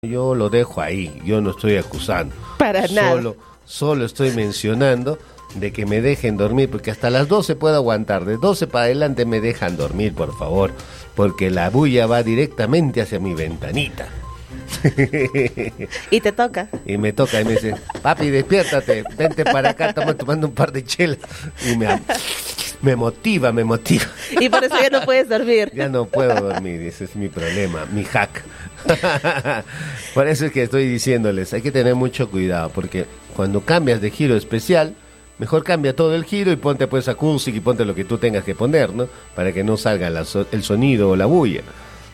Yo lo dejo ahí, yo no estoy acusando. Para nada. Solo estoy mencionando de que me dejen dormir, porque hasta las 12 puedo aguantar, de 12 para adelante me dejan dormir, por favor, porque la bulla va directamente hacia mi ventanita. Y te toca. Y me toca y me dice, papi, despiértate, vente para acá, estamos tomando un par de chelas. Y me motiva. Y por eso ya no puedes dormir. Ya no puedo dormir, ese es mi problema, mi hack. Por eso es que estoy diciéndoles, hay que tener mucho cuidado, porque cuando cambias de giro especial, mejor cambia todo el giro y ponte pues acústica y ponte lo que tú tengas que poner, ¿no? Para que no salga el sonido o la bulla.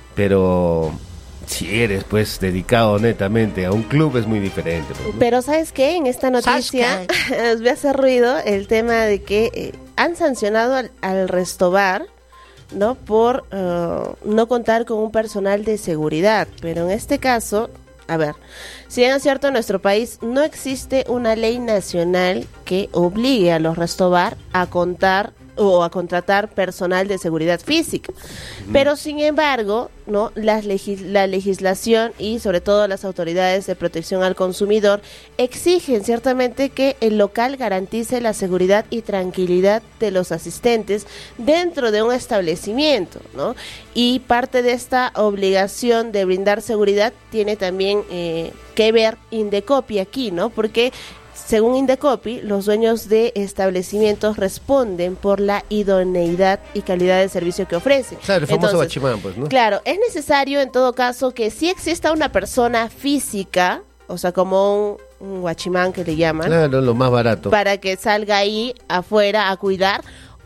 Pero si eres pues dedicado netamente a un club es muy diferente. Pues, ¿no? Pero ¿sabes qué? En esta noticia nos va a hacer ruido el tema de que han sancionado al Restobar, ¿no? Por no contar con un personal de seguridad. Pero en este caso, a ver, si bien es cierto, en nuestro país no existe una ley nacional que obligue a los Restobar a contar o a contratar personal de seguridad física. Pero sin embargo, ¿no? La legislación y sobre todo las autoridades de protección al consumidor exigen ciertamente que el local garantice la seguridad y tranquilidad de los asistentes dentro de un establecimiento, ¿no? Y parte de esta obligación de brindar seguridad tiene también que ver Indecopi aquí, ¿no? Porque según Indecopi, los dueños de establecimientos responden por la idoneidad y calidad del servicio que ofrecen. Claro, el famoso guachimán, pues, ¿no? Claro, es necesario en todo caso que sí exista una persona física, o sea, como un guachimán que le llaman. Claro, lo más barato. Para que salga ahí afuera a cuidar,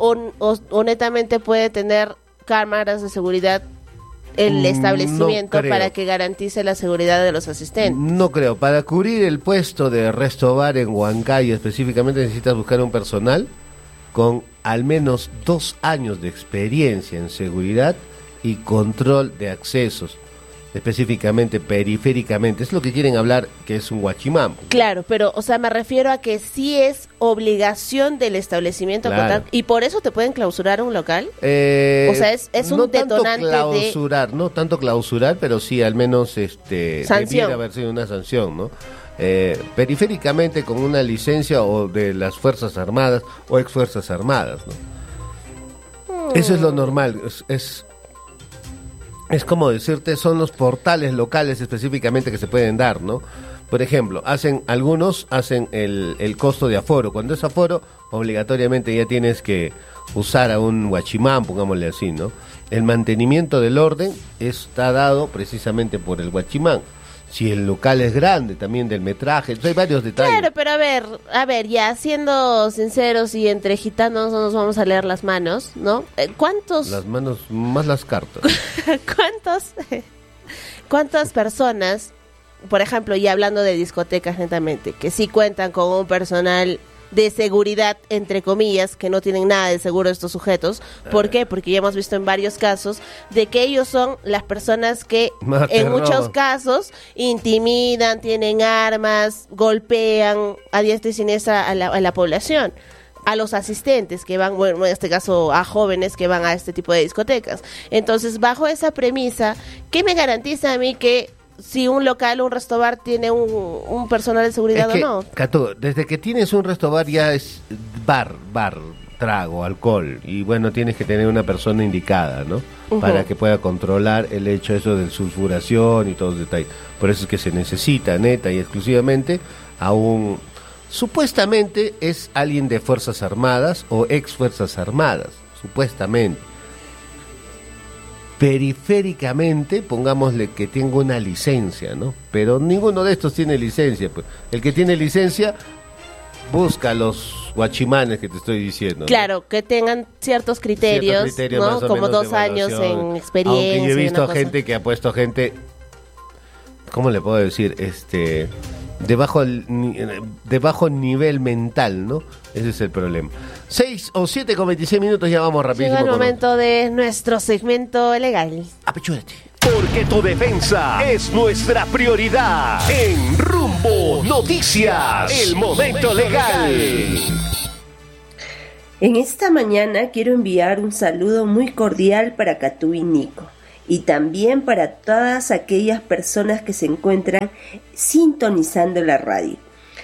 o netamente puede tener cámaras de seguridad el establecimiento para que garantice la seguridad de los asistentes. No creo. Para cubrir el puesto de Restobar en Huancayo específicamente necesitas buscar un personal con al menos 2 años de experiencia en seguridad y control de accesos, específicamente periféricamente. Es lo que quieren hablar, que es un guachimán. Claro, pero, o sea, me refiero a que sí es obligación del establecimiento contar, y por eso te pueden clausurar un local. O sea, es no un detonante no tanto clausurar, pero sí al menos debiera haber sido una sanción, ¿no? Periféricamente con una licencia o de las Fuerzas Armadas o ex Fuerzas Armadas, ¿no? Eso es lo normal, es como decirte, son los portales locales específicamente que se pueden dar, ¿no? Por ejemplo, algunos hacen el costo de aforo. Cuando es aforo, obligatoriamente ya tienes que usar a un guachimán, pongámosle así, ¿no? El mantenimiento del orden está dado precisamente por el guachimán. Si el local es grande, también del metraje, hay varios detalles. Claro, pero a ver, ya siendo sinceros y entre gitanos no nos vamos a leer las manos, ¿no? ¿Cuántos? Las manos más las cartas. ¿Cuántas personas, por ejemplo, y hablando de discotecas netamente, que sí cuentan con un personal de seguridad, entre comillas, que no tienen nada de seguro estos sujetos? ¿Por qué? Porque ya hemos visto en varios casos de que ellos son las personas que muchos casos intimidan, tienen armas, golpean a diestra y siniestra a la población, a los asistentes que van, bueno, en este caso a jóvenes que van a este tipo de discotecas. Entonces, bajo esa premisa, ¿qué me garantiza a mí que si un local, un restobar tiene un personal de seguridad o no? Catu, desde que tienes un restobar ya es bar, trago, alcohol, y bueno, tienes que tener una persona indicada, ¿no? Para que pueda controlar el hecho eso de sulfuración y todos los detalles. Por eso es que se necesita neta y exclusivamente a un, supuestamente es alguien de Fuerzas Armadas o ex Fuerzas Armadas, supuestamente. Periféricamente, pongámosle que tenga una licencia, ¿no? Pero ninguno de estos tiene licencia, pues. El que tiene licencia busca los guachimanes que te estoy diciendo, ¿no? Claro, que tengan ciertos criterios, ¿no? Como 2 años en experiencia. Aunque yo he visto gente que ha puesto gente, ¿cómo le puedo decir? De bajo nivel mental, ¿no? Ese es el problema. 6 o 7 con 26 minutos, ya vamos rapidísimo. Llega el momento de nuestro segmento legal. Apechúrate. Porque tu defensa es nuestra prioridad. En Rumbo Noticias, el momento legal. En esta mañana quiero enviar un saludo muy cordial para Catu y Nico, y también para todas aquellas personas que se encuentran sintonizando la radio.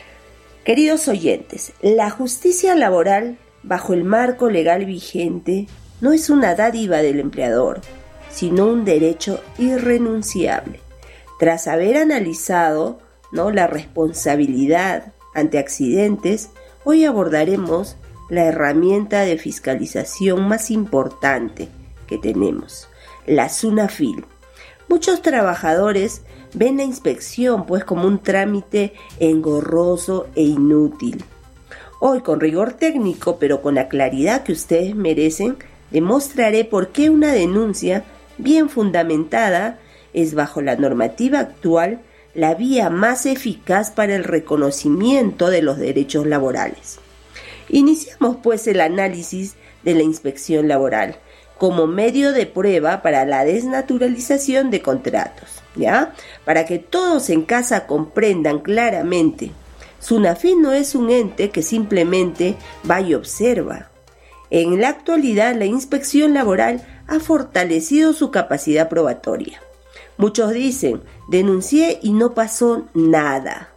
Queridos oyentes, la justicia laboral bajo el marco legal vigente no es una dádiva del empleador, sino un derecho irrenunciable. Tras haber analizado, ¿no?, la responsabilidad ante accidentes, hoy abordaremos la herramienta de fiscalización más importante que tenemos, la SUNAFIL. Muchos trabajadores ven la inspección pues como un trámite engorroso e inútil. Hoy, con rigor técnico, pero con la claridad que ustedes merecen, demostraré por qué una denuncia bien fundamentada es, bajo la normativa actual, la vía más eficaz para el reconocimiento de los derechos laborales. Iniciamos pues el análisis de la inspección laboral como medio de prueba para la desnaturalización de contratos, ¿ya? Para que todos en casa comprendan claramente, SUNAFIL no es un ente que simplemente va y observa. En la actualidad, la inspección laboral ha fortalecido su capacidad probatoria. Muchos dicen, denuncié y no pasó nada.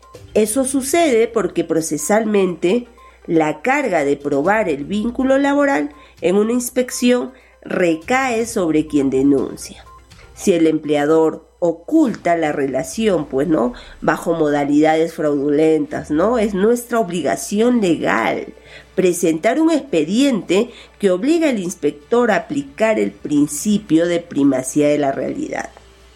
Eso sucede porque procesalmente la carga de probar el vínculo laboral en una inspección recae sobre quien denuncia. Si el empleador oculta la relación, pues no, bajo modalidades fraudulentas, ¿no? Es nuestra obligación legal presentar un expediente que obliga al inspector a aplicar el principio de primacía de la realidad.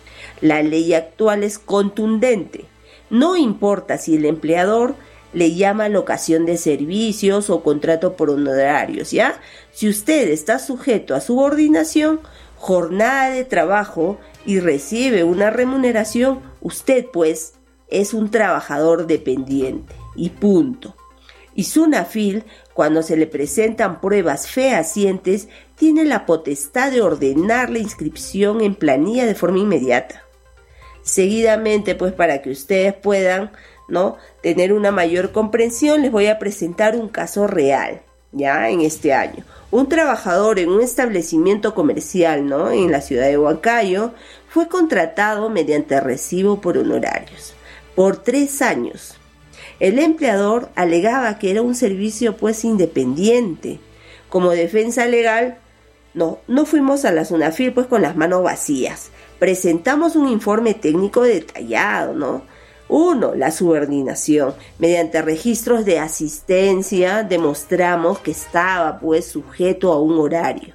La ley actual es contundente. No importa si el empleador le llama locación de servicios o contrato por honorarios, ¿ya? Si usted está sujeto a subordinación, jornada de trabajo y recibe una remuneración, usted pues es un trabajador dependiente y punto. Y SUNAFIL, cuando se le presentan pruebas fehacientes, tiene la potestad de ordenar la inscripción en planilla de forma inmediata. Seguidamente, pues para que ustedes puedan, ¿no?, tener una mayor comprensión, les voy a presentar un caso real, ya en este año. Un trabajador en un establecimiento comercial, ¿no?, en la ciudad de Huancayo, fue contratado mediante recibo por honorarios por 3 años. El empleador alegaba que era un servicio pues independiente. Como defensa legal, no fuimos a la SUNAFIL pues con las manos vacías. Presentamos un informe técnico detallado, ¿no? 1. La subordinación. Mediante registros de asistencia demostramos que estaba pues sujeto a un horario.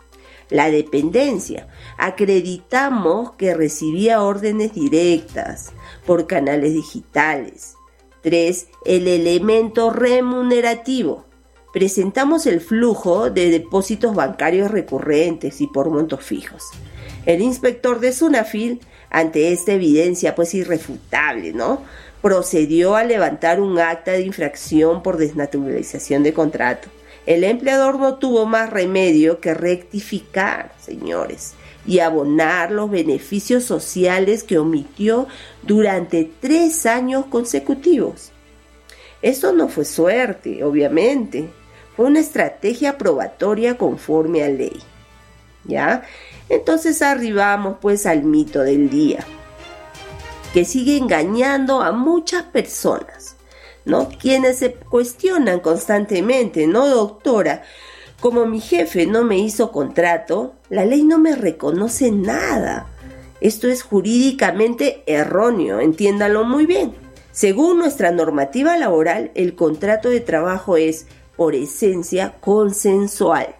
La dependencia. Acreditamos que recibía órdenes directas por canales digitales. 3. El elemento remunerativo. Presentamos el flujo de depósitos bancarios recurrentes y por montos fijos. El inspector de SUNAFIL, ante esta evidencia pues irrefutable, ¿no?, procedió a levantar un acta de infracción por desnaturalización de contrato. El empleador no tuvo más remedio que rectificar, señores, y abonar los beneficios sociales que omitió durante 3 años consecutivos. Eso no fue suerte, obviamente, fue una estrategia probatoria conforme a ley, ¿ya? Entonces arribamos pues al mito del día, que sigue engañando a muchas personas, ¿no? Quienes se cuestionan constantemente, ¿no? Doctora, como mi jefe no me hizo contrato, la ley no me reconoce nada. Esto es jurídicamente erróneo, entiéndalo muy bien. Según nuestra normativa laboral, el contrato de trabajo es, por esencia, consensual.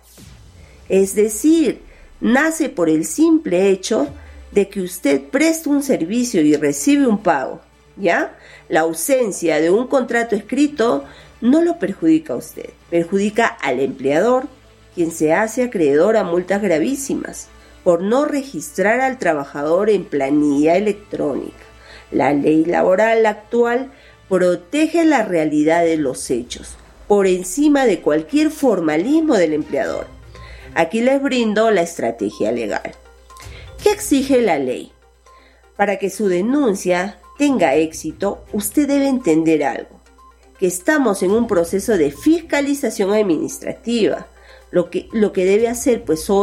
Es decir, nace por el simple hecho de que usted presta un servicio y recibe un pago, ¿ya? La ausencia de un contrato escrito no lo perjudica a usted, perjudica al empleador, quien se hace acreedor a multas gravísimas por no registrar al trabajador en planilla electrónica. La ley laboral actual protege la realidad de los hechos por encima de cualquier formalismo del empleador. Aquí les brindo la estrategia legal. ¿Qué exige la ley? Para que su denuncia tenga éxito, usted debe entender algo, que estamos en un proceso de fiscalización administrativa. Lo que debe hacer pues hoy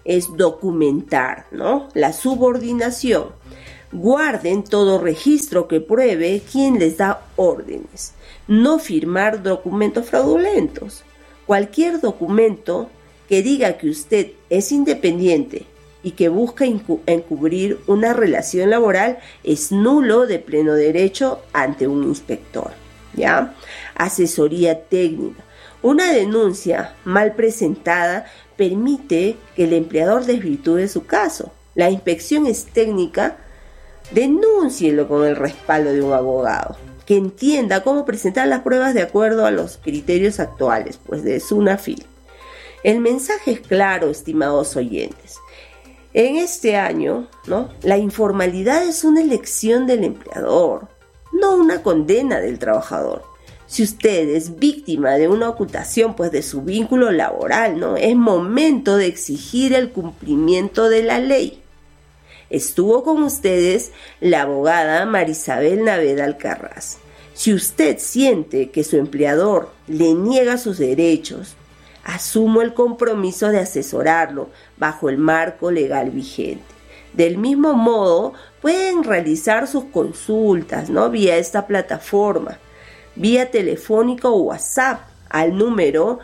es documentar, ¿no?, la subordinación. Guarden todo registro que pruebe quién les da órdenes. No firmar documentos fraudulentos. Cualquier documento que diga que usted es independiente y que busca encubrir una relación laboral es nulo de pleno derecho ante un inspector, ¿ya? Asesoría técnica. Una denuncia mal presentada permite que el empleador desvirtúe su caso. La inspección es técnica. Denúncielo con el respaldo de un abogado que entienda cómo presentar las pruebas de acuerdo a los criterios actuales, pues de SUNAFIL. El mensaje es claro, estimados oyentes. En este año, ¿no?, la informalidad es una elección del empleador, no una condena del trabajador. Si usted es víctima de una ocultación, pues de su vínculo laboral, ¿no?, es momento de exigir el cumplimiento de la ley. Estuvo con ustedes la abogada Marisabel Naveda Alcarraz. Si usted siente que su empleador le niega sus derechos, asumo el compromiso de asesorarlo bajo el marco legal vigente. Del mismo modo, pueden realizar sus consultas, ¿no?, vía esta plataforma, vía telefónica o WhatsApp al número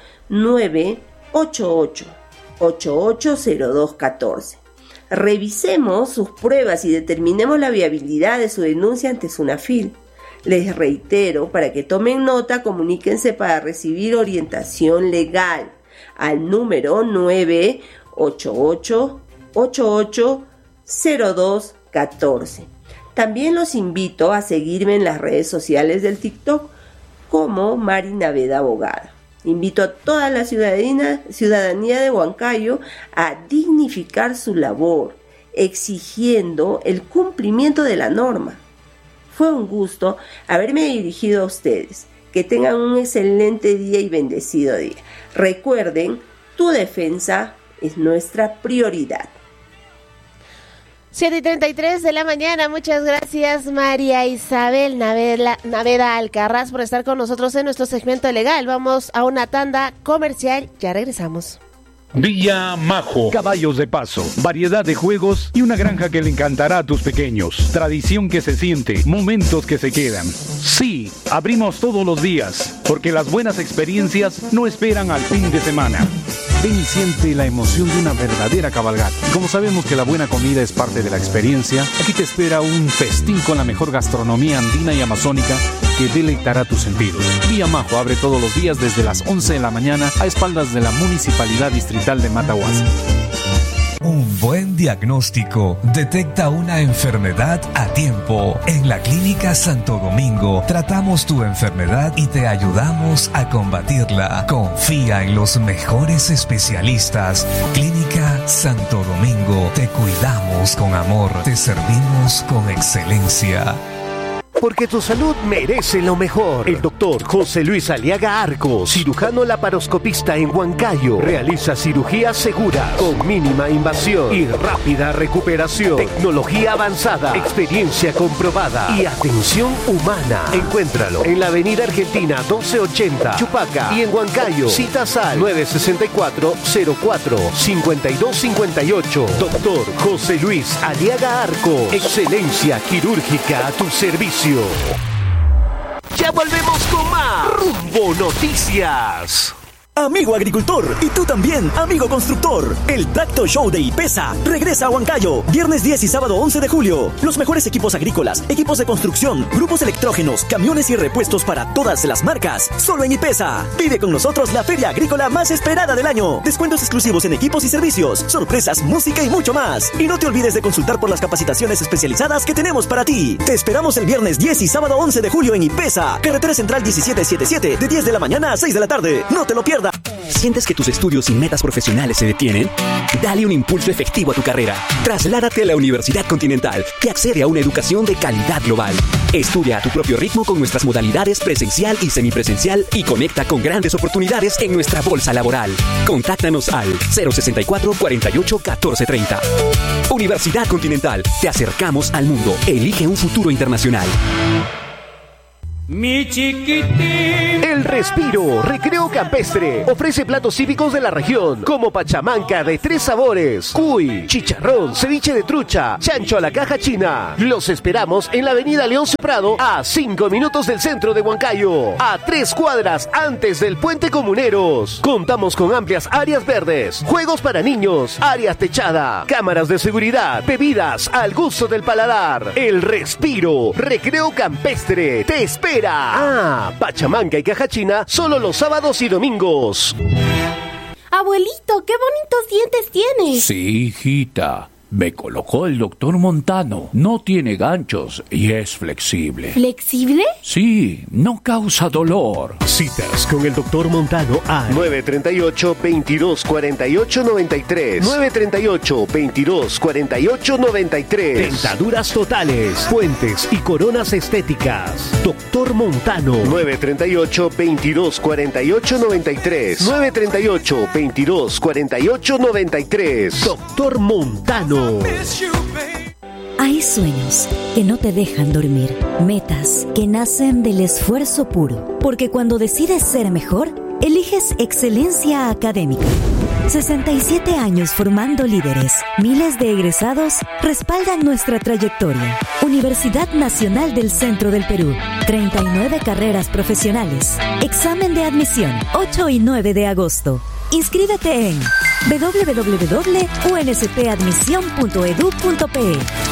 988-880214. Revisemos sus pruebas y determinemos la viabilidad de su denuncia ante SUNAFIL. Les reitero, para que tomen nota, comuníquense para recibir orientación legal al número 988-880214. También los invito a seguirme en las redes sociales del TikTok como Mari Naveda Abogada. Invito a toda la ciudadanía de Huancayo a dignificar su labor, exigiendo el cumplimiento de la norma. Fue un gusto haberme dirigido a ustedes. Que tengan un excelente día y bendecido día. Recuerden, tu defensa es nuestra prioridad. 7:33 de la mañana. Muchas gracias, María Isabel Naveda Alcarraz, por estar con nosotros en nuestro segmento legal. Vamos a una tanda comercial. Ya regresamos. Villa Majo, caballos de paso, variedad de juegos y una granja que le encantará a tus pequeños. Tradición que se siente, momentos que se quedan. Sí, abrimos todos los días, porque las buenas experiencias no esperan al fin de semana. Ven y siente la emoción de una verdadera cabalgata. Como sabemos que la buena comida es parte de la experiencia, aquí te espera un festín con la mejor gastronomía andina y amazónica que deleitará tus sentidos. Villa Majo abre todos los días desde las 11 de la mañana a espaldas de la Municipalidad Distrital de Matahuasi. Un buen diagnóstico detecta una enfermedad a tiempo. En la Clínica Santo Domingo tratamos tu enfermedad y te ayudamos a combatirla. Confía en los mejores especialistas. Clínica Santo Domingo. Te cuidamos con amor. Te servimos con excelencia. Porque tu salud merece lo mejor. El doctor José Luis Aliaga Arcos, cirujano laparoscopista en Huancayo, realiza cirugía segura, con mínima invasión y rápida recuperación. Tecnología avanzada, experiencia comprobada y atención humana. Encuéntralo en la Avenida Argentina 1280, Chupaca, y en Huancayo. Citas al 964-04-5258. Doctor José Luis Aliaga Arcos. Excelencia quirúrgica a tu servicio. Ya volvemos con más Rumbo Noticias. Amigo agricultor, y tú también, amigo constructor, el Tractor Show de IPESA regresa a Huancayo, viernes 10 y sábado 11 de julio. Los mejores equipos agrícolas, equipos de construcción, grupos electrógenos, camiones y repuestos para todas las marcas, solo en IPESA. Vive con nosotros la feria agrícola más esperada del año. Descuentos exclusivos en equipos y servicios, sorpresas, música y mucho más. Y no te olvides de consultar por las capacitaciones especializadas que tenemos para ti. Te esperamos el viernes 10 y sábado 11 de julio en IPESA, carretera central 1777, de 10 de la mañana a 6 de la tarde. No te lo pierdas. ¿Sientes que tus estudios y metas profesionales se detienen? Dale un impulso efectivo a tu carrera. Trasládate a la Universidad Continental, que accede a una educación de calidad global. Estudia a tu propio ritmo con nuestras modalidades presencial y semipresencial y conecta con grandes oportunidades en nuestra bolsa laboral. Contáctanos al 064 48 14 30. Universidad Continental, te acercamos al mundo. Elige un futuro internacional. Mi chiquitín. El Respiro, recreo campestre, ofrece platos típicos de la región, como pachamanca de 3 sabores, cuy, chicharrón, ceviche de trucha, chancho a la caja china. Los esperamos en la avenida Leoncio Prado, a 5 minutos del centro de Huancayo, a 3 cuadras antes del Puente Comuneros. Contamos con amplias áreas verdes, juegos para niños, áreas techada, cámaras de seguridad, bebidas al gusto del paladar. El Respiro, recreo campestre, te espera. Pachamanca y caja china solo los sábados y domingos. Abuelito, qué bonitos dientes tienes. Sí, hijita. Me colocó el doctor Montano. No tiene ganchos y es flexible. ¿Flexible? Sí, no causa dolor. Citas con el doctor Montano al 938-2248-93. 938-2248-93. Dentaduras totales, puentes y coronas estéticas. Doctor Montano. 938-2248-93. 938-2248-93. Doctor Montano. Hay sueños que no te dejan dormir, metas que nacen del esfuerzo puro, porque cuando decides ser mejor, eliges excelencia académica. 67 años formando líderes, miles de egresados respaldan nuestra trayectoria. Universidad Nacional del Centro del Perú, 39 carreras profesionales. Examen de admisión, 8 y 9 de agosto. Inscríbete en www.unspadmisión.edu.pe.